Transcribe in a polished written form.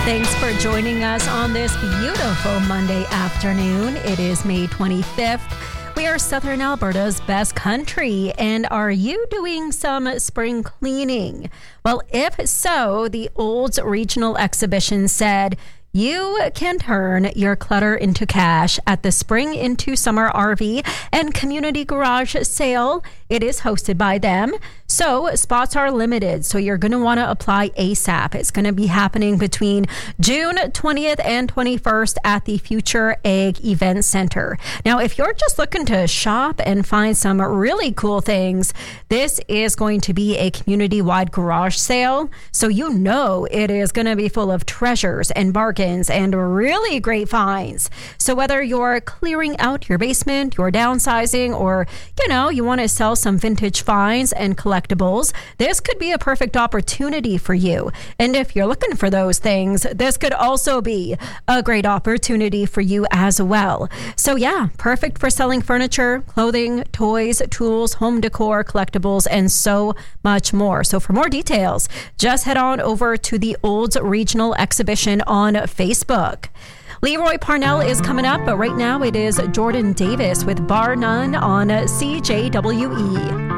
Thanks for joining us on this beautiful Monday afternoon. It is May 25th. We are Southern Alberta's best country. And are you doing some spring cleaning? Well, if so, the Olds Regional Exhibition said you can turn your clutter into cash at the Spring into Summer RV and Community Garage sale. It is hosted by them. So spots are limited. So you're going to want to apply ASAP. It's going to be happening between June 20th and 21st at the Future Egg Event Center. Now, if you're just looking to shop and find some really cool things, this is going to be a community-wide garage sale. So you know it is going to be full of treasures and bargains and really great finds. So whether you're clearing out your basement, you're downsizing, or, you want to sell some vintage finds and collectibles, this could be a perfect opportunity for you. And if you're looking for those things, this could also be a great opportunity for you as well. So yeah, perfect for selling furniture, clothing, toys, tools, home decor, collectibles, and so much more. So for more details, just head on over to the Olds Regional Exhibition on Facebook. Leroy Parnell is coming up, but right now it is Jordan Davis with Bar None on CJWE.